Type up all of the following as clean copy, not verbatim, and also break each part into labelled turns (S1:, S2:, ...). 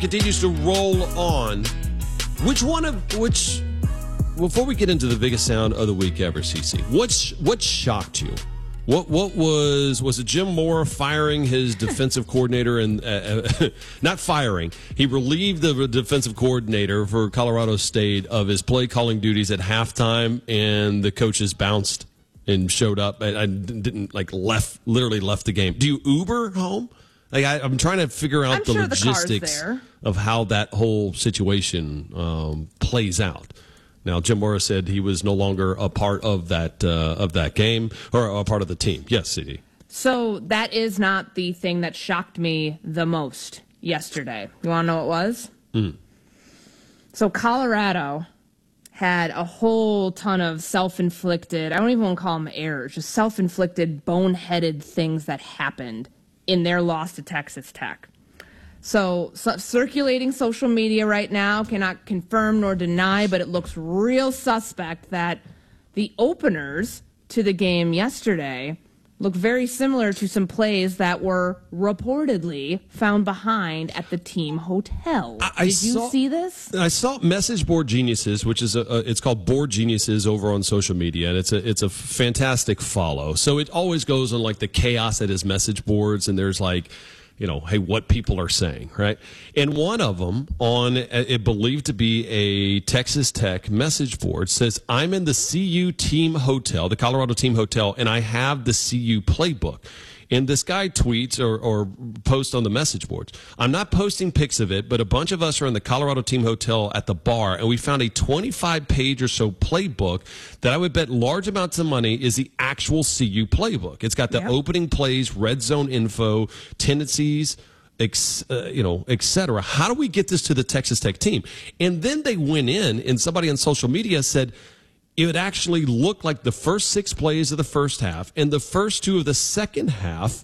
S1: continues to roll on. Before we get into the biggest sound of the week ever, CC, what shocked you? What was it Jim Mora firing his defensive coordinator and not firing? He relieved the defensive coordinator for Colorado State of his play calling duties at halftime, and the coaches bounced and showed up. I didn't literally left the game. Do you Uber home? I'm trying to figure out the logistics of how that whole situation plays out. Now, Jim Mora said he was no longer a part of that game or a part of the team. Yes, CD.
S2: So that is not the thing that shocked me the most yesterday. You want to know what it was? So Colorado had a whole ton of self-inflicted, I don't even want to call them errors, just self-inflicted, boneheaded things that happened in their loss to Texas Tech. So circulating social media right now, cannot confirm nor deny, but it looks real suspect that the openers to the game yesterday look very similar to some plays that were reportedly found behind at the team hotel. Did you see this?
S1: I saw Message Board Geniuses, which is it's called Board Geniuses over on social media, and it's a fantastic follow. So it always goes on like the chaos at his message boards, and there's like, hey, what people are saying, right? And one of them on it believed to be a Texas Tech message board says, I'm in the CU team hotel, the Colorado team hotel, and I have the CU playbook. And this guy tweets or posts on the message boards. I'm not posting pics of it, but a bunch of us are in the Colorado team hotel at the bar, and we found a 25-page or so playbook that I would bet large amounts of money is the actual CU playbook. It's got the opening plays, red zone info, tendencies, et cetera. How do we get this to the Texas Tech team? And then they went in, and somebody on social media said, it would actually look like the first 6 plays of the first half and the first 2 of the second half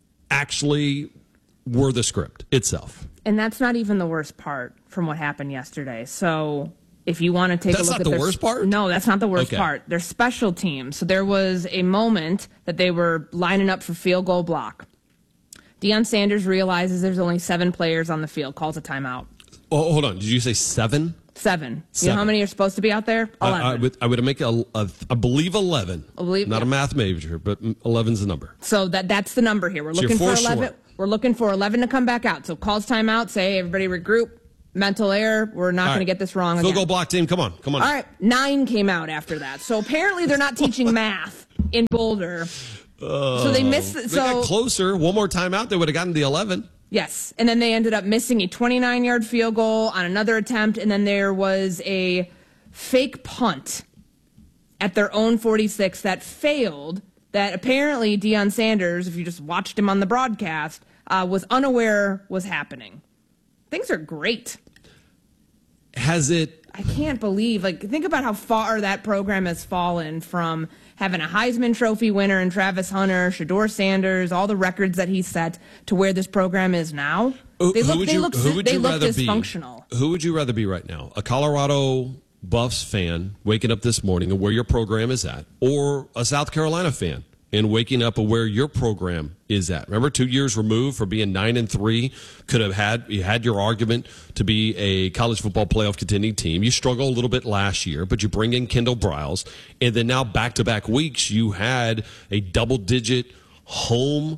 S1: actually were the script itself.
S2: And that's not even the worst part from what happened yesterday. So if you want to take a look at
S1: That's not the worst part?
S2: No, that's not the worst part. Their special teams. So there was a moment that they were lining up for field goal block. Deion Sanders realizes there's only 7 players on the field, calls a timeout.
S1: Oh, hold on. Did you say 7?
S2: 7. You know how many are supposed to be out there? 11.
S1: I would make I believe 11. Not a math major, but 11's the number.
S2: So that's the number here. We're looking for 11.
S1: Short.
S2: We're looking for 11 to come back out. So calls timeout, say everybody regroup, mental error. We're not going to get this wrong again.
S1: Field goal block team, come on.
S2: All right, 9 came out after that. So apparently they're not teaching math in Boulder. So they missed.
S1: They got closer. One more timeout, they would have gotten the 11.
S2: Yes, and then they ended up missing a 29-yard field goal on another attempt, and then there was a fake punt at their own 46 that failed, that apparently Deion Sanders, if you just watched him on the broadcast, was unaware was happening. Things are great.
S1: Has it?
S2: I can't believe, think about how far that program has fallen from having a Heisman Trophy winner in Travis Hunter, Shedeur Sanders, all the records that he set, to where this program is now. They look dysfunctional.
S1: Who would you rather be right now? A Colorado Buffs fan waking up this morning and where your program is at, or a South Carolina fan and waking up where your program is at? Remember, 2 years removed for being 9-3, you had your argument to be a college football playoff contending team. You struggled a little bit last year, but you bring in Kendall Briles, and then now back-to-back weeks you had a double-digit home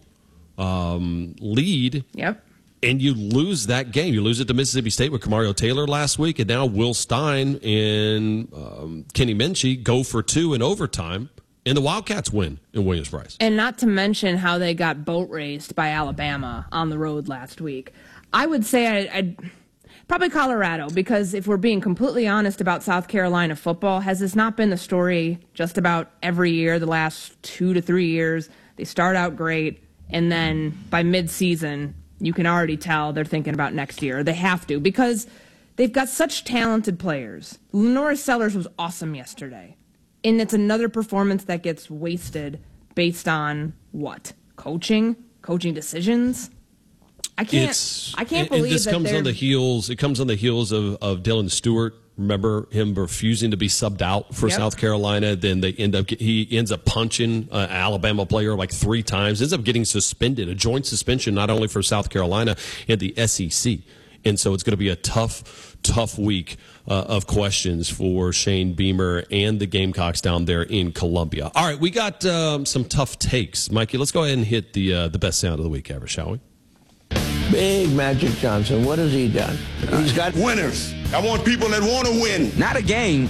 S1: lead.
S2: Yep.
S1: And you lose that game. You lose it to Mississippi State with Kamario Taylor last week, and now Will Stein and Kenny Minchie go for 2 in overtime. And the Wildcats win in Williams-Brice.
S2: And not to mention how they got boat raced by Alabama on the road last week. I would say I'd probably Colorado, because if we're being completely honest about South Carolina football, has this not been the story just about every year the last 2 to 3 years? They start out great, and then by mid-season, you can already tell they're thinking about next year. They have to, because they've got such talented players. Lenora Sellers was awesome yesterday. And it's another performance that gets wasted based on what? Coaching decisions? I can't believe
S1: this comes on the heels. It comes on the heels of Dylan Stewart. Remember him refusing to be subbed out for South Carolina. Then he ends up punching an Alabama player 3 times. Ends up getting suspended, a joint suspension, not only for South Carolina and the SEC. And so it's going to be a tough week of questions for Shane Beamer and the Gamecocks down there in Columbia. All right, we got some tough takes. Mikey, let's go ahead and hit the best sound of the week ever, shall we?
S3: Big Magic Johnson, what has he done? He's got
S4: winners. I want people that want to win.
S5: Not a game.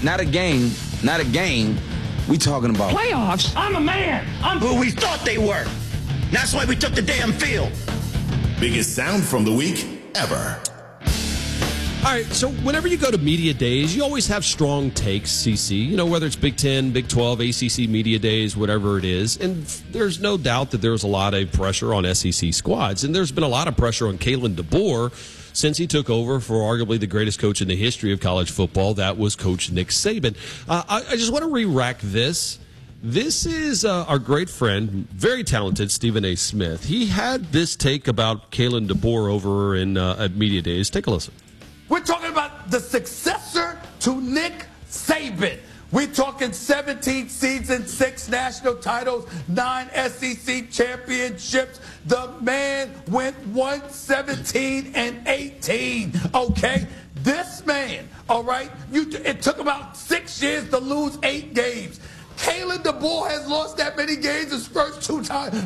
S5: We talking about
S6: playoffs. I'm a man. I'm
S4: who we thought they were. That's why we took the damn field.
S7: Biggest sound from the week ever.
S1: All right, so whenever you go to media days, you always have strong takes, CC. You know, whether it's Big Ten, Big 12, ACC media days, whatever it is. And there's no doubt that there's a lot of pressure on SEC squads. And there's been a lot of pressure on Kalen DeBoer since he took over for arguably the greatest coach in the history of college football. That was Coach Nick Saban. I just want to re-rack this. This is our great friend, very talented Stephen A. Smith. He had this take about Kalen DeBoer over in at media days. Take a listen.
S8: We're talking about the successor to Nick Saban. We're talking 17 seasons, 6 national titles, 9 SEC championships. The man went 1-17-18, okay? This man, all right, it took about 6 years to lose 8 games. Kalen DeBoer has lost that many games his first 2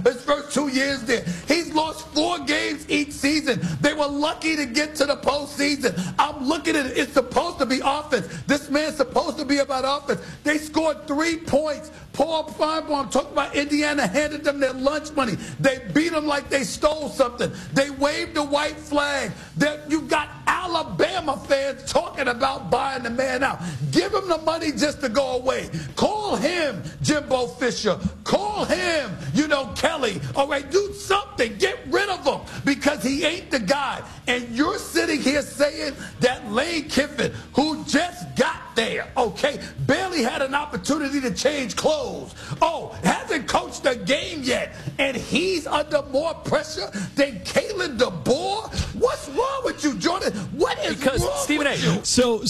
S8: years there. He's lost 4 games each season. They were lucky to get to the postseason. I'm looking at it. It's supposed to be offense. This man's supposed to be about offense. They scored 3 points. Paul Feinbaum, talking about Indiana, handed them their lunch money. They beat them like they stole something. They waved the white flag. You got Alabama fans talking about buying the man out. Give him the money just to go away. Call him Jimbo Fisher. Call him, Kelly. All right, do something. Get rid of him because he ain't the guy. And you're sitting here saying that Lane Kiffin, who just got there, okay, barely had an opportunity to change clothes. Oh, hasn't coached a game yet, and he's under more pressure than Kalen DeBoer? What's wrong with you, Jordan? What is wrong
S6: Stephen
S8: with you?
S1: So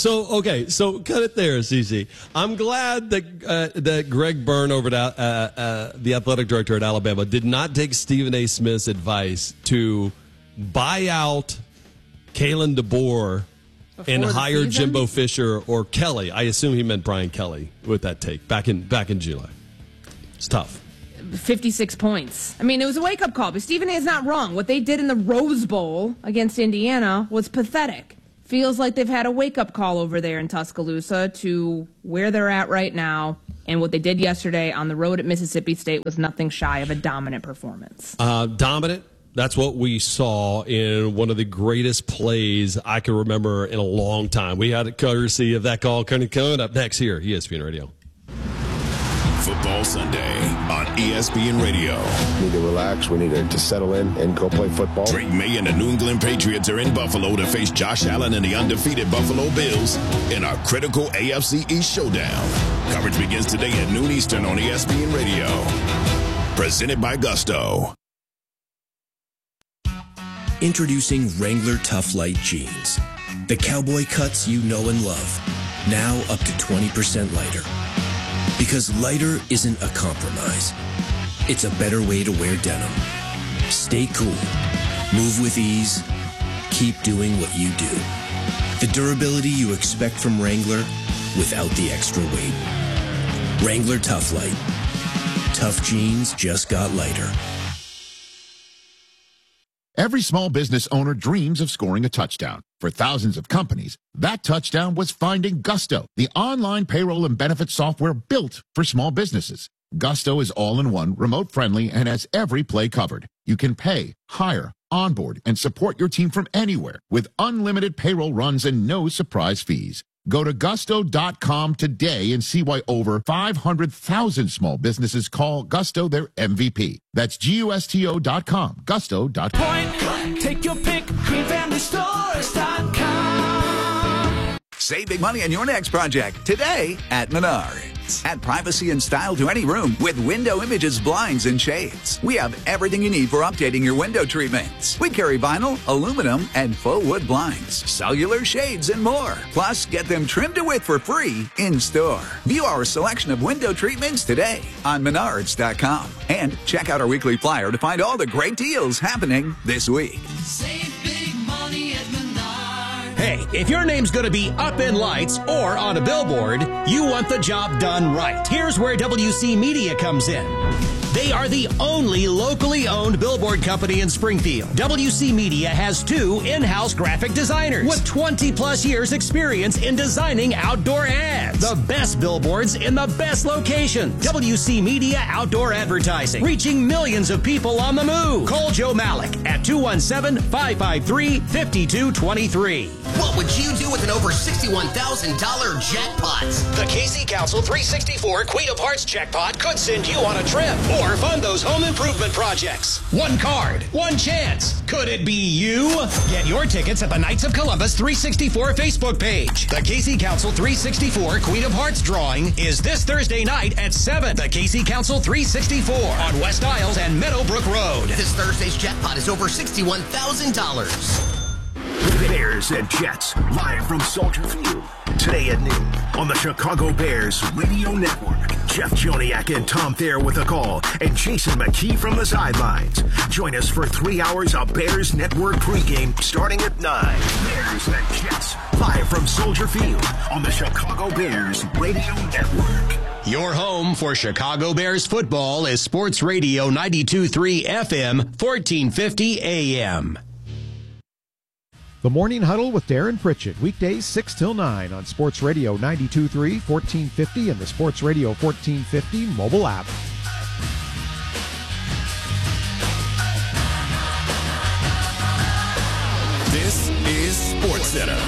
S1: cut it there, CC. I'm glad that Greg Byrne over at the athletic director at Alabama did not take Stephen A. Smith's advice to buy out Kalen DeBoer and hire Jimbo Fisher or Kelly. I assume he meant Brian Kelly with that take back in July. It's tough.
S2: 56 points. I mean, it was a wake-up call, but Stephen A. is not wrong. What they did in the Rose Bowl against Indiana was pathetic. Feels like they've had a wake-up call over there in Tuscaloosa to where they're at right now, and what they did yesterday on the road at Mississippi State was nothing shy of a dominant performance.
S1: Dominant. That's what we saw in one of the greatest plays I can remember in a long time. We had a courtesy of that call coming up next here, ESPN Radio.
S7: Football Sunday on ESPN Radio.
S3: We need to relax. We need to settle in and go play football.
S7: Drake May and the New England Patriots are in Buffalo to face Josh Allen and the undefeated Buffalo Bills in a critical AFC East showdown. Coverage begins today at noon Eastern on ESPN Radio. Presented by Gusto.
S9: Introducing Wrangler Tough Light Jeans. The cowboy cuts you know and love. Now up to 20% lighter. Because lighter isn't a compromise. It's a better way to wear denim. Stay cool. Move with ease. Keep doing what you do. The durability you expect from Wrangler without the extra weight. Wrangler Tough Light. Tough jeans just got lighter.
S10: Every small business owner dreams of scoring a touchdown. For thousands of companies, that touchdown was finding Gusto, the online payroll and benefits software built for small businesses. Gusto is all-in-one, remote-friendly, and has every play covered. You can pay, hire, onboard, and support your team from anywhere with unlimited payroll runs and no surprise fees. Go to gusto.com today and see why over 500,000 small businesses call Gusto their MVP. That's GUSTO.com, gusto.com.
S6: Point, take your pick, greenfamilystores.com.
S11: Save big money on your next project today at Menards. Add privacy and style to any room with Window Images blinds and shades. We have everything you need for updating your window treatments. We carry vinyl, aluminum, and faux wood blinds, cellular shades, and more. Plus, get them trimmed to width for free in store. View our selection of window treatments today on Menards.com. And check out our weekly flyer to find all the great deals happening this week.
S6: Save big money at Menards.
S5: Hey, if your name's going to be up in lights or on a billboard, you want the job done right. Here's where WC Media comes in. They are the only locally owned billboard company in Springfield. WC Media has 2 in-house graphic designers with 20-plus years experience in designing outdoor ads. The best billboards in the best locations. WC Media Outdoor Advertising, reaching millions of people on the move. Call Joe Malik at 217-553-5223.
S12: What would you do with an over $61,000 jackpot?
S5: The KC Council 364 Queen of Hearts jackpot could send you on a trip or fund those home improvement projects. One card, one chance. Could it be you? Get your tickets at the Knights of Columbus 364 Facebook page. The KC Council 364 Queen of Hearts drawing is this Thursday night at 7. The KC Council 364 on West Isles and Meadowbrook Road.
S12: This Thursday's jackpot is over $61,000.
S13: Bears and Jets, live from Soldier Field. Today at noon on the Chicago Bears Radio Network. Jeff Joniak and Tom Thayer with a call, and Jason McKee from the sidelines. Join us for 3 hours of Bears Network pregame starting at 9. Bears and Jets, live from Soldier Field on the Chicago Bears Radio Network.
S5: Your home for Chicago Bears football is Sports Radio 92.3 FM, 1450 AM.
S14: The Morning Huddle with Darren Pritchett, weekdays 6 till 9 on Sports Radio 92.3, 1450, and the Sports Radio 1450 mobile app.
S7: This is SportsCenter.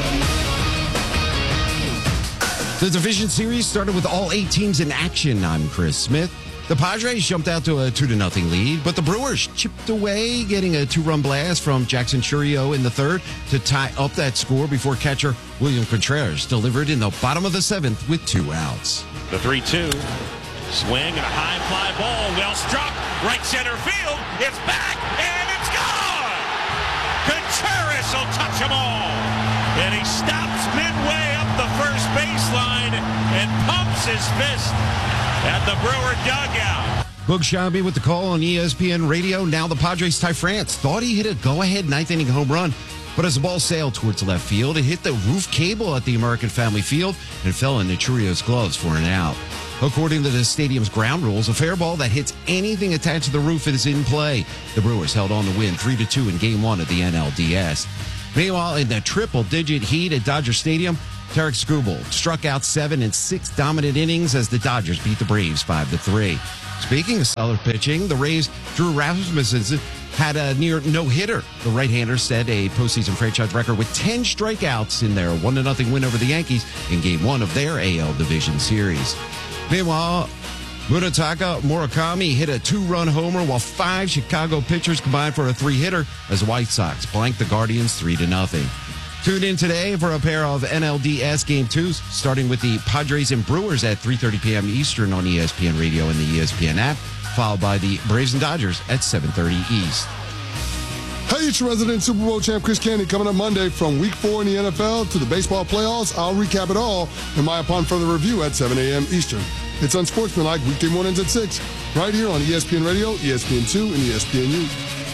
S15: The division series started with all 8 teams in action. I'm Chris Smith. The Padres jumped out to a 2-0 lead, but the Brewers chipped away, getting a 2-run blast from Jackson Churio in the third to tie up that score before catcher William Contreras delivered in the bottom of the 7th with 2 outs.
S16: The 3-2 swing and a high fly ball, well struck, right center field. It's back and it's gone. Contreras will touch them all, and he stops midway up the first baseline and pumps his fist at the Brewer dugout.
S15: Boog Sciambi with the call on ESPN Radio. Now the Padres' Ty France thought he hit a go-ahead 9th-inning home run, but as the ball sailed towards left field, it hit the roof cable at the American Family Field and fell into Churio's gloves for an out. According to the stadium's ground rules, a fair ball that hits anything attached to the roof is in play. The Brewers held on to win 3-2 in Game 1 of the NLDS. Meanwhile, in the triple-digit heat at Dodger Stadium, Tarek Skubal struck out 7 in 6 dominant innings as the Dodgers beat the Braves 5-3. Speaking of solid pitching, the Rays' Drew Rasmussen had a near no-hitter. The right-hander set a postseason franchise record with 10 strikeouts in their 1-0 win over the Yankees in Game 1 of their AL Division Series. Meanwhile, Munetaka Murakami hit a 2-run homer while 5 Chicago pitchers combined for a 3-hitter as the White Sox blanked the Guardians 3-0. Tune in today for a pair of NLDS Game 2s, starting with the Padres and Brewers at 3:30 p.m. Eastern on ESPN Radio and the ESPN app, followed by the Braves and Dodgers at 7:30 East.
S17: Hey, it's your resident Super Bowl champ Chris Candy coming up Monday from Week 4 in the NFL to the baseball playoffs. I'll recap it all in my Upon Further Review at 7 a.m. Eastern. It's Unsportsmanlike, weekday mornings at 6, right here on ESPN Radio, ESPN2, and ESPNU.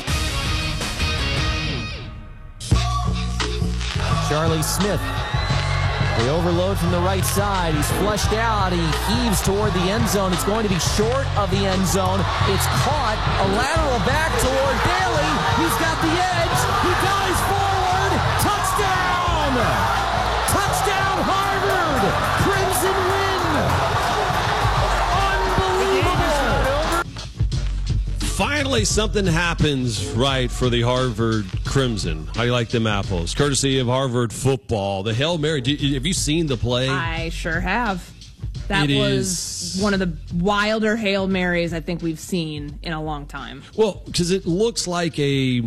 S18: Charlie Smith, the overload from the right side. He's flushed out. He heaves toward the end zone. It's going to be short of the end zone. It's caught. A lateral back toward Bailey. He's got the edge. He dives forward. Touchdown! Touchdown, Harvard! Crimson win! Unbelievable!
S1: Finally, something happens right for the Harvard Crimson. How do you like them apples? Courtesy of Harvard football. The Hail Mary. Have you seen the play?
S2: I sure have. That was one of the wilder Hail Marys I think we've seen in a long time.
S1: Well, because it looks like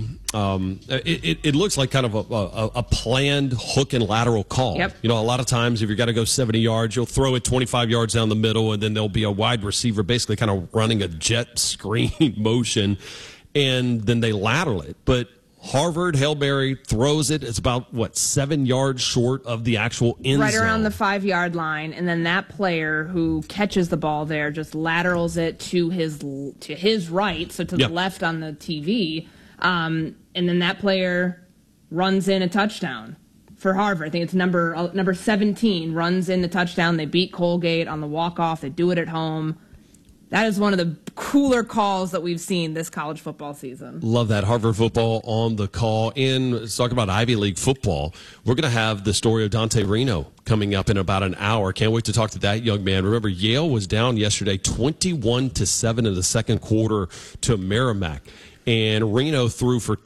S1: it looks like kind of a planned hook and lateral call.
S2: Yep.
S1: You know, a lot of times if you're going to go 70 yards, you'll throw it 25 yards down the middle, and then there'll be a wide receiver basically kind of running a jet screen motion, and then they lateral it. But Harvard, Hail Mary, throws it. It's about, 7 yards short of the actual end
S2: right
S1: zone.
S2: Around the 5-yard line, and then that player who catches the ball there just laterals it to his right, so to the left on the TV, and then that player runs in a touchdown. for Harvard. I think it's number 17, runs in the touchdown. They beat Colgate on the walk-off. They do it at home. That is one of the cooler calls that we've seen this college football season.
S1: Love that. Harvard football on the call. And let's talk about Ivy League football. We're going to have the story of Dante Reno coming up in about an hour. Can't wait to talk to that young man. Remember, Yale was down yesterday 21-7 in the second quarter to Merrimack. And Reno threw for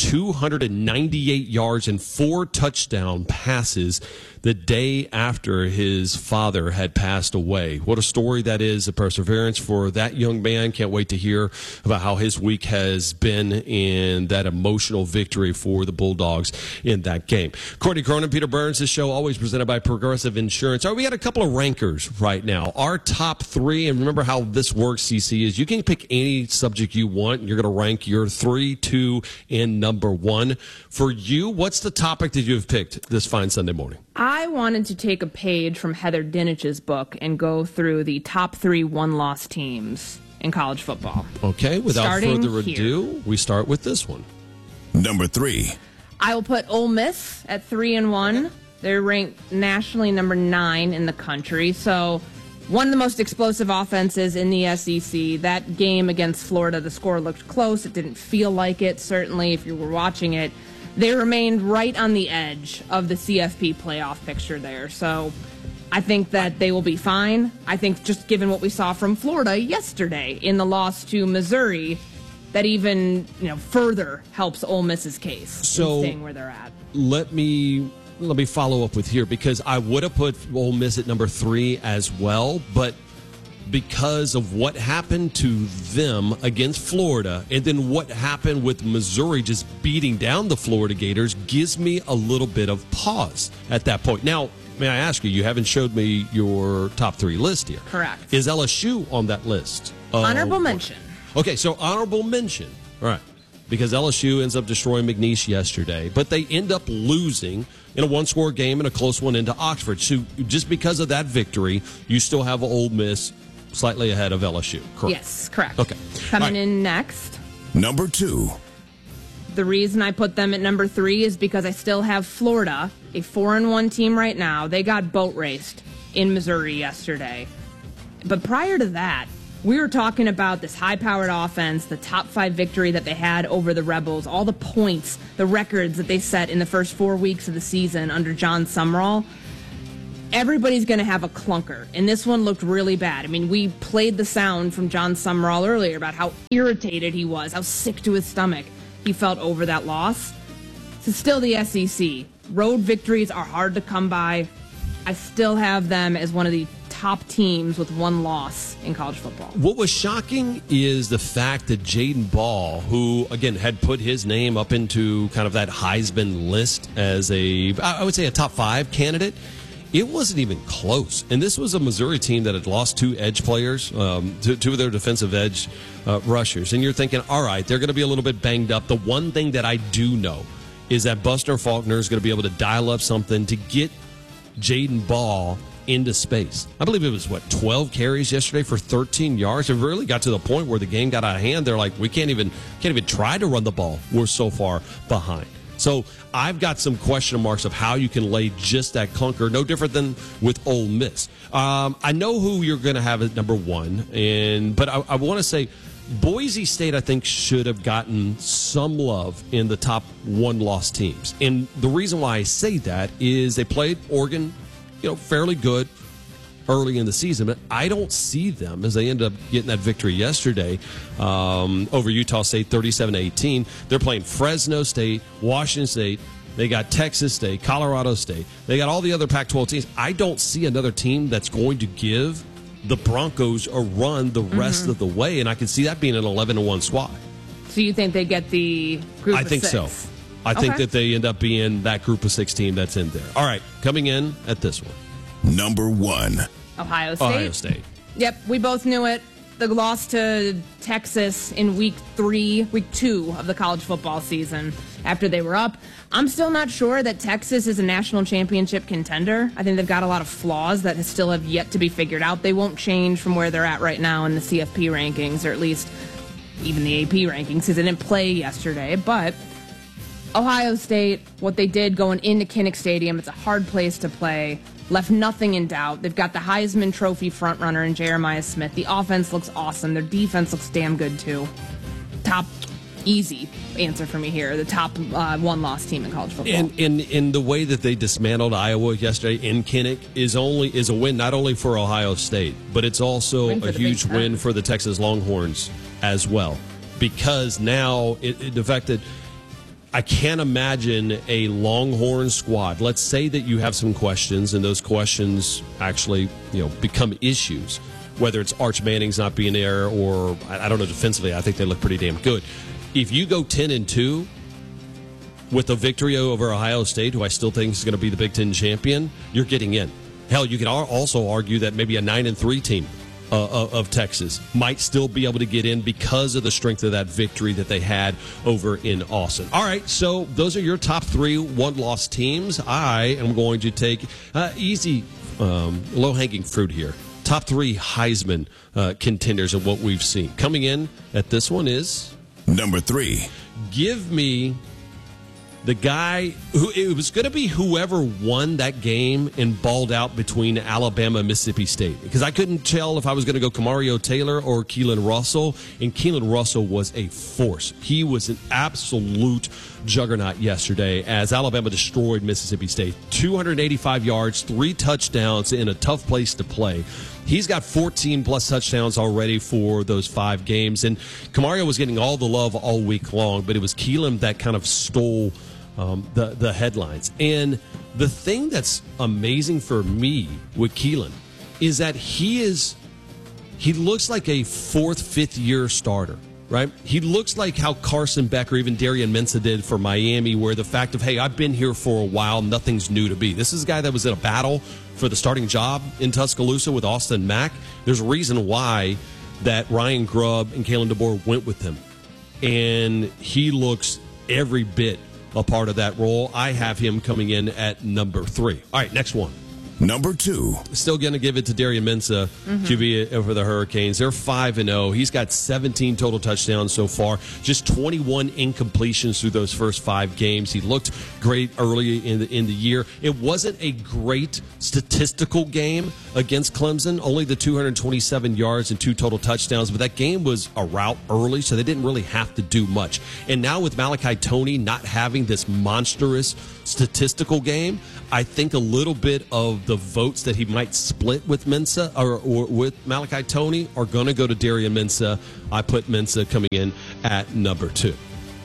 S1: 298 yards and 4 touchdown passes the day after his father had passed away. What a story that is, a perseverance for that young man. Can't wait to hear about how his week has been in that emotional victory for the Bulldogs in that game. Courtney Cronin, Peter Burns, this show always presented by Progressive Insurance. All right, we got a couple of rankers right now. Our top 3, and remember how this works, CC, is you can pick any subject you want. You're going to rank your 3, 2, and number 1. For you, what's the topic that you have picked this fine Sunday morning?
S2: I wanted to take a page from Heather Dinich's book and go through the top 3 one-loss teams in college football.
S1: Okay, without
S2: Starting
S1: further ado, we start with this one.
S7: Number 3.
S2: I will put Ole Miss at 3-1. They're ranked nationally number 9 in the country. So one of the most explosive offenses in the SEC. That game against Florida, the score looked close. It didn't feel like it, certainly, if you were watching it. They remained right on the edge of the CFP playoff picture there. So I think that they will be fine. I think just given what we saw from Florida yesterday in the loss to Missouri, that even further helps Ole Miss's case in staying where they're at.
S1: Let me follow up with here, because I would have put Ole Miss at number 3 as well, but because of what happened to them against Florida and then what happened with Missouri just beating down the Florida Gators gives me a little bit of pause at that point. Now, may I ask you, you haven't showed me your top 3 list here.
S2: Correct.
S1: Is LSU on that list?
S2: Honorable mention.
S1: Okay, so honorable mention. All right. Because LSU ends up destroying McNeese yesterday, but they end up losing in a one-score game and a close one into Oxford. So just because of that victory, you still have Ole Miss slightly ahead of LSU, correct?
S2: Yes, correct.
S1: Okay.
S2: Coming in next.
S7: Number 2.
S2: The reason I put them at number 3 is because I still have Florida, a 4-1 team right now. They got boat raced in Missouri yesterday. But prior to that, we were talking about this high-powered offense, the top 5 victory that they had over the Rebels, all the points, the records that they set in the first 4 weeks of the season under John Sumrall. Everybody's going to have a clunker, and this one looked really bad. I mean, we played the sound from John Sumrall earlier about how irritated he was, how sick to his stomach he felt over that loss. So still the SEC. Road victories are hard to come by. I still have them as one of the top teams with 1 loss in college football.
S1: What was shocking is the fact that Jaden Ball, who, again, had put his name up into kind of that Heisman list as I would say a top 5 candidate, it wasn't even close. And this was a Missouri team that had lost 2 edge players, 2 of their defensive edge rushers. And you're thinking, all right, they're going to be a little bit banged up. The one thing that I do know is that Buster Faulkner is going to be able to dial up something to get Jaden Ball into space. I believe it was, 12 carries yesterday for 13 yards. It really got to the point where the game got out of hand. They're like, we can't even try to run the ball. We're so far behind. So I've got some question marks of how you can lay just that clunker, no different than with Ole Miss. I know who you're going to have at number 1, but I want to say Boise State, I think, should have gotten some love in the top 1-loss teams. And the reason why I say that is they played Oregon, fairly good early in the season, but I don't see them as they end up getting that victory yesterday over Utah State 37-18. They're playing Fresno State, Washington State. They got Texas State, Colorado State. They got all the other Pac-12 teams. I don't see another team that's going to give the Broncos a run the rest of the way, and I can see that being an 11-1 squad.
S2: So you think they get the group of 6?
S1: I think so. I think that they end up being that group of 6 team that's in there. All right, coming in at this one.
S7: Number 1.
S2: Ohio State.
S1: Ohio State.
S2: Yep, we both knew it. The loss to Texas in week 2 of the college football season after they were up. I'm still not sure that Texas is a national championship contender. I think they've got a lot of flaws that still have yet to be figured out. They won't change from where they're at right now in the CFP rankings, or at least even the AP rankings, because they didn't play yesterday. But Ohio State, what they did going into Kinnick Stadium, it's a hard place to play. Left nothing in doubt. They've got the Heisman Trophy frontrunner in Jeremiah Smith. The offense looks awesome. Their defense looks damn good, too. Top, easy answer for me here. The top one-loss team in college football.
S1: And in the way that they dismantled Iowa yesterday in Kinnick is a win not only for Ohio State, but it's also a huge win for the Texas Longhorns as well. Because now the fact that I can't imagine a Longhorn squad. Let's say that you have some questions, and those questions actually, become issues. Whether it's Arch Manning's not being there, or I don't know, defensively, I think they look pretty damn good. If you go 10-2 with a victory over Ohio State, who I still think is going to be the Big Ten champion, you're getting in. Hell, you can also argue that maybe a 9-3 team of Texas might still be able to get in because of the strength of that victory that they had over in Austin. All right, so those are your top 3 one-loss teams. I am going to take easy, low-hanging fruit here. Top 3 Heisman contenders and what we've seen. Coming in at this one is...
S7: Number 3.
S1: Give me the guy who it was going to be whoever won that game and balled out between Alabama and Mississippi State, because I couldn't tell if I was going to go Kamario Taylor or Keelan Russell, and Keelan Russell was a force. He was an absolute juggernaut yesterday as Alabama destroyed Mississippi State. 285 yards, 3 touchdowns in a tough place to play. He's got 14-plus touchdowns already for those 5 games. And Kamario was getting all the love all week long, but it was Keelan that kind of stole the headlines. And the thing that's amazing for me with Keelan is that he looks like a 4th, 5th year starter. Right? He looks like how Carson Beck or even Darian Mensah did for Miami, where the fact of, hey, I've been here for a while, nothing's new to me. This is a guy that was in a battle for the starting job in Tuscaloosa with Austin Mack. There's a reason why that Ryan Grubb and Kalen DeBoer went with him. And he looks every bit a part of that role. I have him coming in at number 3. All right, next one.
S7: Number 2.
S1: Still going to give it to Darian Mensah, QB over the Hurricanes. They're 5-0. He's got 17 total touchdowns so far. Just 21 incompletions through those first 5 games. He looked great early in the year. It wasn't a great statistical game against Clemson. Only the 227 yards and 2 total touchdowns. But that game was a rout early, so they didn't really have to do much. And now with Malachi Toney not having this monstrous statistical game, I think a little bit of the votes that he might split with Mensah or with Malachi Toney are going to go to Darian Mensah. I put Mensah coming in at number 2.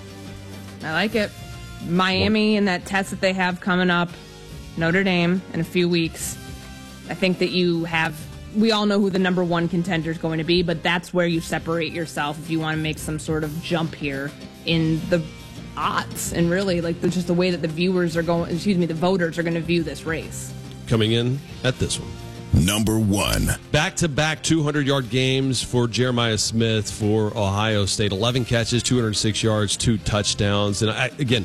S2: I like it. Miami and that test that they have coming up, Notre Dame in a few weeks. I think that we all know who the number 1 contender is going to be, but that's where you separate yourself if you want to make some sort of jump here in the odds and really just the way that the voters are going to view this race.
S1: Coming in at this one.
S7: Number 1.
S1: Back-to-back 200-yard games for Jeremiah Smith for Ohio State. 11 catches, 206 yards, 2 touchdowns. And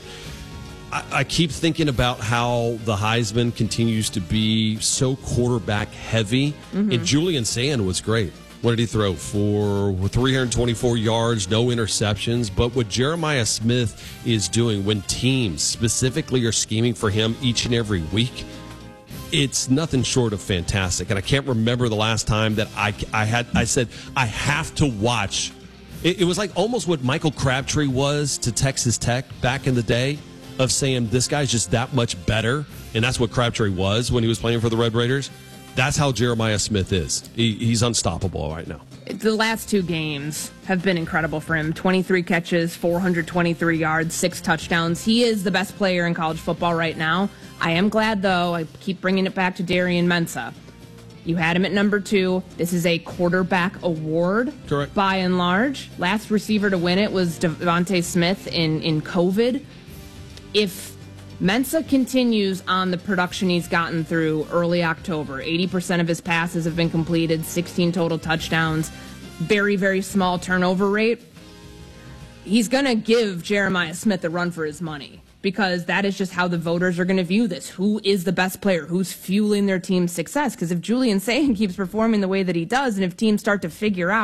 S1: I keep thinking about how the Heisman continues to be so quarterback-heavy. And Julian Sand was great. What did he throw for? 324 yards, no interceptions. But what Jeremiah Smith is doing when teams specifically are scheming for him each and every week, it's nothing short of fantastic. And I can't remember the last time that I said I have to watch. It was like almost what Michael Crabtree was to Texas Tech back in the day, of saying this guy's just that much better. And that's what Crabtree was when he was playing for the Red Raiders. That's how Jeremiah Smith is. He's unstoppable right now.
S2: The last 2 games have been incredible for him. 23 catches, 423 yards, 6 touchdowns. He is the best player in college football right now. I am glad, though, I keep bringing it back to Darian Mensah. You had him at number 2. This is a quarterback award.
S1: Correct.
S2: By and large. Last receiver to win it was Devontae Smith in COVID. If Mensah continues on the production he's gotten through early October, 80% of his passes have been completed, 16 total touchdowns, very, very small turnover rate, he's going to give Jeremiah Smith a run for his money, because that is just how the voters are going to view this. Who is the best player? Who's fueling their team's success? Because if Julian Sand keeps performing the way that he does, and if teams start to figure out,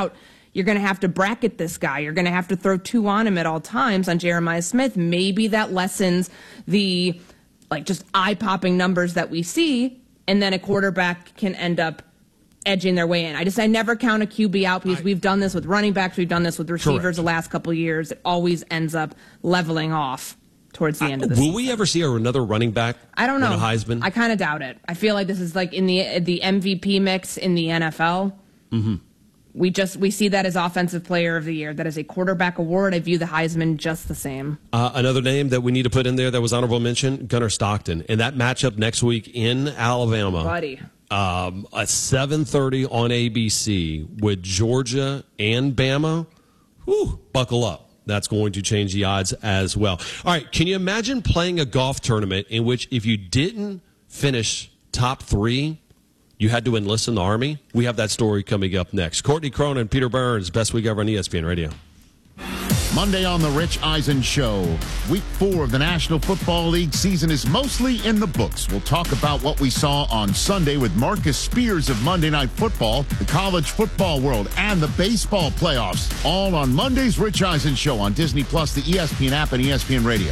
S2: you're going to have to bracket this guy. You're going to have to throw 2 on him at all times on Jeremiah Smith. Maybe that lessens the just eye-popping numbers that we see, and then a quarterback can end up edging their way in. I never count a QB out because we've done this with running backs, we've done this with receivers.
S1: Correct.
S2: The last couple of years. It always ends up leveling off towards the end of the season.
S1: Will we ever see another running back?
S2: I don't know.
S1: Win a Heisman?
S2: I kind of doubt it. I feel like this is in the MVP mix in the NFL.
S1: Mm-hmm.
S2: We see that as Offensive Player of the Year. That is a quarterback award. I view the Heisman just the same.
S1: Another name that we need to put in there that was honorable mention, Gunnar Stockton. And that matchup next week in Alabama.
S2: Buddy.
S1: At 7:30 on ABC with Georgia and Bama. Whew, buckle up. That's going to change the odds as well. All right, can you imagine playing a golf tournament in which if you didn't finish top 3, you had to enlist in the Army? We have that story coming up next. Courtney Cronin, Peter Burns, Best Week Ever on ESPN Radio.
S10: Monday on The Rich Eisen Show. Week 4 of the National Football League season is mostly in the books. We'll talk about what we saw on Sunday with Marcus Spears of Monday Night Football, the college football world, and the baseball playoffs. All on Monday's Rich Eisen Show on Disney+, the ESPN app, and ESPN Radio.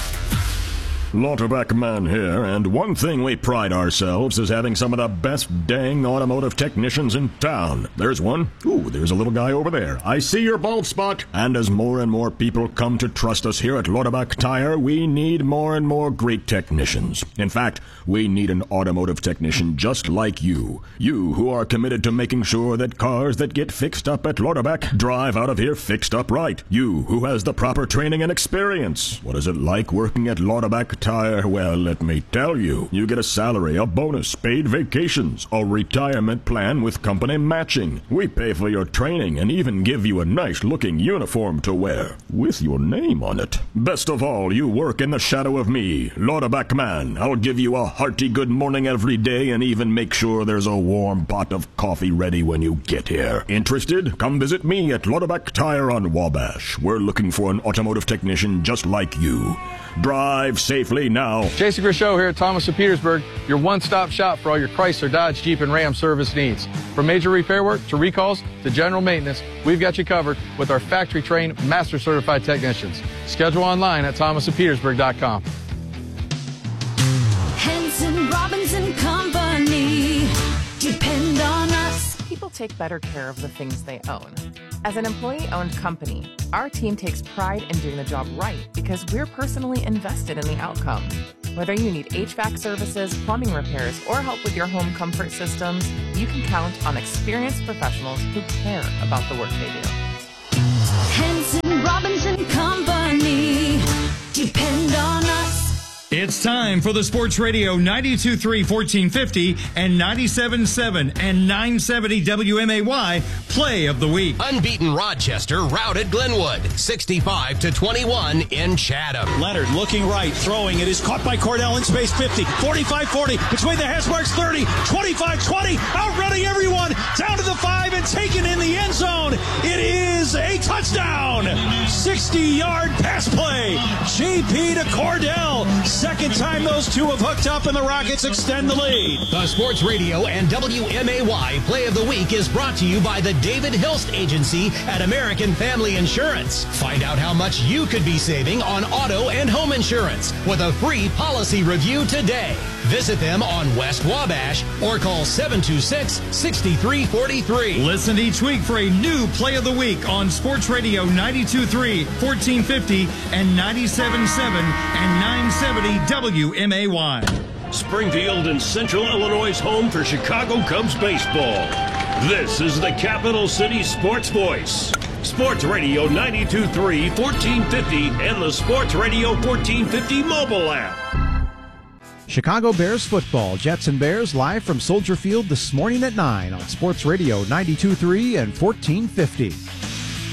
S19: Lauterbach Man here, and one thing we pride ourselves is having some of the best dang automotive technicians in town. There's one. Ooh, there's a little guy over there. I see your bald spot. And as more and more people come to trust us here at Lauterbach Tire, we need more and more great technicians. In fact, we need an automotive technician just like you. You who are committed to making sure that cars that get fixed up at Lauterbach drive out of here fixed up right. You who has the proper training and experience. What is it like working at Lauterbach Tire? Well, let me tell you. You get a salary, a bonus, paid vacations, a retirement plan with company matching. We pay for your training and even give you a nice-looking uniform to wear with your name on it. Best of all, you work in the shadow of me, Lauterbach Man. I'll give you a hearty good morning every day and even make sure there's a warm pot of coffee ready when you get here. Interested? Come visit me at Lauterbach Tire on Wabash. We're looking for an automotive technician just like you. Drive safely now.
S20: Jason Grishow here at Thomas of Petersburg, your one-stop shop for all your Chrysler, Dodge, Jeep, and Ram service needs. From major repair work to recalls to general maintenance, we've got you covered with our factory-trained, master-certified technicians. Schedule online at thomasofpetersburg.com.
S21: Henson, Robinson Company. Depend on us.
S22: People take better care of the things they own. As an employee-owned company, our team takes pride in doing the job right because we're personally invested in the outcome. Whether you need HVAC services, plumbing repairs, or help with your home comfort systems, you can count on experienced professionals who care about the work they do.
S21: Henson, Robinson Company. Depend on us.
S23: It's time for the Sports Radio 92.3 1450 and 97.7 and 970 WMAY Play of the Week.
S12: Unbeaten Rochester routed Glenwood 65-21 in Chatham.
S6: Leonard looking right, throwing. It is caught by Cordell in space. 50, 45-40, between the hash marks. 30, 25-20, outrunning everyone down to the 5 and taken in the end zone. It is a touchdown. 60-yard pass play. GP to Cordell. Second time those two have hooked up and the Rockets extend the lead.
S5: The Sports Radio and WMAY Play of the Week is brought to you by the David Hilst Agency at American Family Insurance. Find out how much you could be saving on auto and home insurance with a free policy review today. Visit them on West Wabash or call 726-6343.
S23: Listen each week for a new Play of the Week on Sports Radio 92.3, 1450, and 97.7 and 970 WMAY.
S13: Springfield and Central Illinois' home for Chicago Cubs baseball. This is the Capital City Sports Voice. Sports Radio 92.3, 1450, and the Sports Radio 1450 mobile app.
S14: Chicago Bears football, Jets and Bears live from Soldier Field this morning at 9 on Sports Radio 92.3 and 1450.